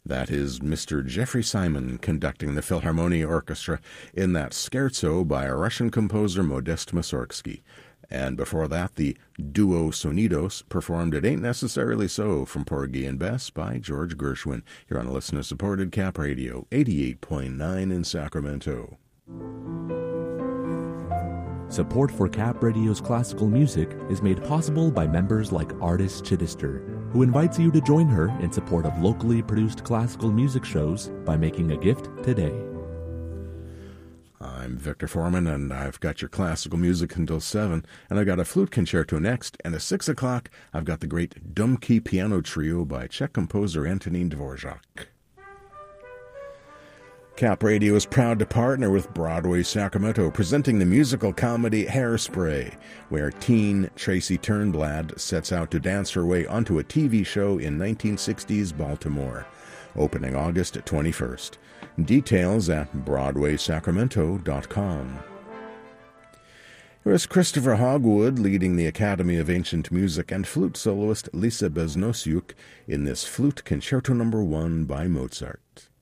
That is Mr. Jeffrey Simon conducting the Philharmonia Orchestra in that scherzo by a Russian composer Modest Mussorgsky. And before that, the Duo Sonidos performed It Ain't Necessarily So from Porgy and Bess by George Gershwin. You're on listener-supported Cap Radio, 88.9 in Sacramento. Support for Cap Radio's classical music is made possible by members like Artis Chittister, who invites you to join her in support of locally produced classical music shows by making a gift today. I'm Victor Foreman, and I've got your classical music until 7, and I've got a flute concerto next, and at 6 o'clock, I've got the great Dumke Piano Trio by Czech composer Antonín Dvořák. Cap Radio is proud to partner with Broadway Sacramento, presenting the musical comedy Hairspray, where teen Tracy Turnblad sets out to dance her way onto a TV show in 1960s Baltimore, opening August 21st. Details at BroadwaySacramento.com. Here is Christopher Hogwood leading the Academy of Ancient Music and flute soloist Lisa Beznosiuk in this Flute Concerto No. 1 by Mozart.